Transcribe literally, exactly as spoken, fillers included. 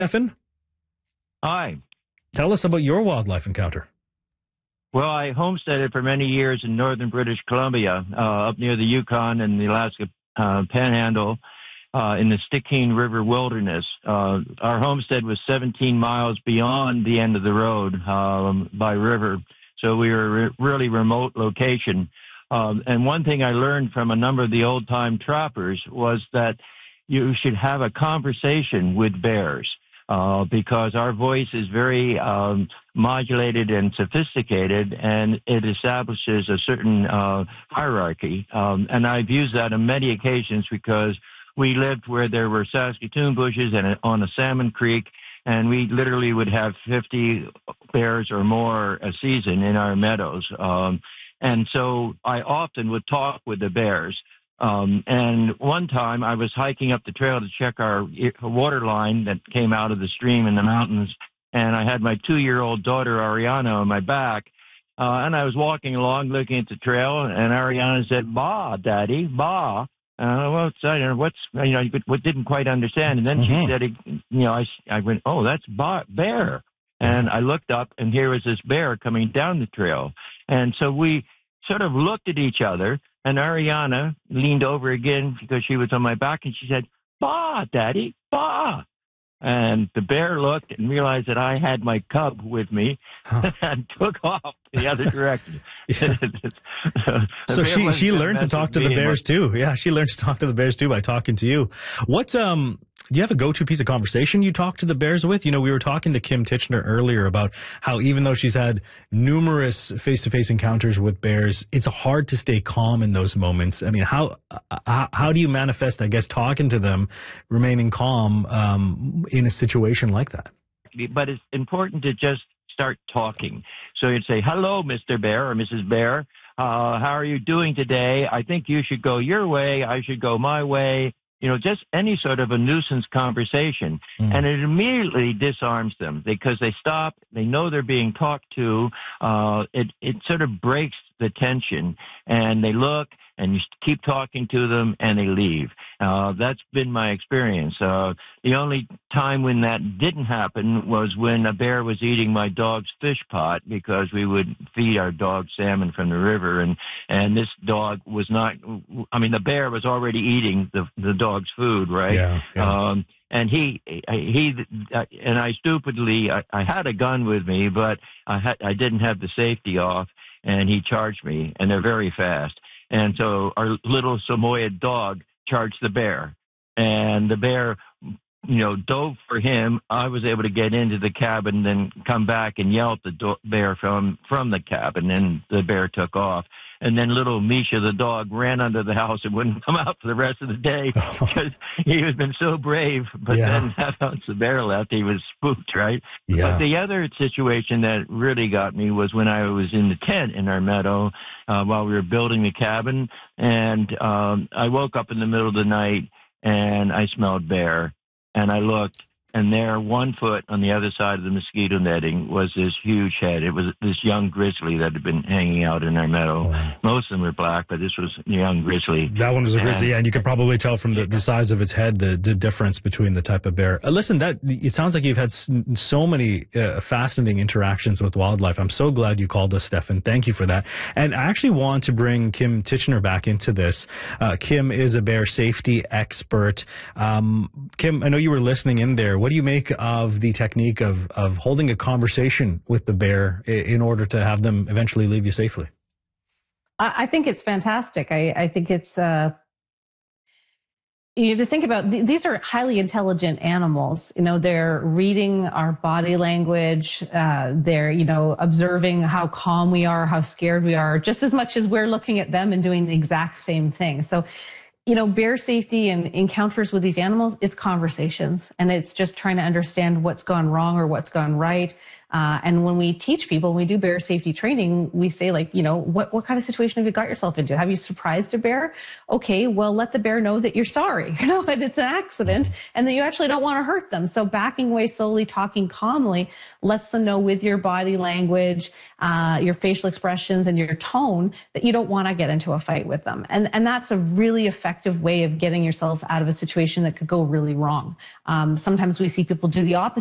Stefan, Hi. tell us about your wildlife encounter. Well, I homesteaded for many years in northern British Columbia, uh, up near the Yukon and the Alaska uh, Panhandle, uh, in the Stickeen River Wilderness. Uh, our homestead was seventeen miles beyond the end of the road um, by river, so we were a re- really remote location. Um, and one thing I learned from a number of the old-time trappers was that you should have a conversation with bears. Uh, because our voice is very um, modulated and sophisticated, and it establishes a certain uh, hierarchy. Um, and I've used that on many occasions because we lived where there were Saskatoon bushes and on a salmon creek, and we literally would have fifty bears or more a season in our meadows. Um, and so I often would talk with the bears. Um, and one time I was hiking up the trail to check our water line that came out of the stream in the mountains, and I had my two-year-old daughter, Ariana, on my back, uh, and I was walking along looking at the trail, and Ariana said, "Bah, Daddy, bah." Uh, well, I don't know, what's, you know, what didn't quite understand. And then mm-hmm. she said, you know, I, I went, "Oh, that's ba- bear." And I looked up, and here was this bear coming down the trail. And so we sort of looked at each other, and Ariana leaned over again because she was on my back, and she said, "Bah, Daddy, bah." And the bear looked and realized that I had my cub with me huh. and took off the other direction. so so she, she learned to talk to the bears too. Yeah, she learned to talk to the bears too by talking to you. What, um, do you have a go-to piece of conversation you talk to the bears with? You know, we were talking to Kim Tichenor earlier about how even though she's had numerous face-to-face encounters with bears, it's hard to stay calm in those moments. I mean, how how, how do you manifest, I guess, talking to them, remaining calm um, in a situation like that? But it's important to just start talking. So you'd say, "Hello, Mister Bear or Missus Bear. Uh, how are you doing today? I think you should go your way. I should go my way." You know, just any sort of a nuisance conversation. Mm. And it immediately disarms them because they stop, they know they're being talked to. Uh, it, it sort of breaks the tension, and they look and you keep talking to them and they leave. Uh, that's been my experience. Uh, the only time when that didn't happen was when a bear was eating my dog's fish pot because we would feed our dog salmon from the river, and, and this dog was not, I mean, the bear was already eating the, the dog's food, right? Yeah, yeah. Um, and he, he, and I stupidly, I, I had a gun with me, but I had, I didn't have the safety off, and he charged me, and they're very fast. And so our little Samoyed dog charged the bear, and the bear, you know, dove for him. I was able to get into the cabin, then come back and yell at the do- bear from, from the cabin, and the bear took off. And then little Misha, the dog, ran under the house and wouldn't come out for the rest of the day because he had been so brave. But yeah. then once the bear left, he was spooked, right? Yeah. But the other situation that really got me was when I was in the tent in our meadow uh, while we were building the cabin. And um, I woke up in the middle of the night and I smelled bear. And I looked, and there, one foot on the other side of the mosquito netting, was this huge head. It was this young grizzly that had been hanging out in our meadow. Wow. Most of them were black, but this was a young grizzly. That one was a grizzly, and, yeah, and you could probably tell from the, the size of its head the, the difference between the type of bear. Uh, listen, that it sounds like you've had so many uh, fascinating interactions with wildlife. I'm so glad you called us, Stefan. Thank you for that. And I actually want to bring Kim Tichenor back into this. Uh, Kim is a bear safety expert. Um, Kim, I know you were listening in there. What do you make of the technique of, of holding a conversation with the bear in order to have them eventually leave you safely? I think it's fantastic. I, I think it's, uh, you have to think about, th- these are highly intelligent animals. You know, they're reading our body language. Uh, they're, you know, observing how calm we are, how scared we are, just as much as we're looking at them and doing the exact same thing. So, you know, bear safety and encounters with these animals, it's conversations, and it's just trying to understand what's gone wrong or what's gone right. Uh, and when we teach people, when we do bear safety training, we say like, you know, what, what kind of situation have you got yourself into? Have you surprised a bear? Okay, well, let the bear know that you're sorry, you know, and it's an accident and that you actually don't want to hurt them. So backing away slowly, talking calmly, lets them know with your body language, uh, your facial expressions and your tone that you don't want to get into a fight with them. And, and that's a really effective way of getting yourself out of a situation that could go really wrong. Um, sometimes we see people do the opposite.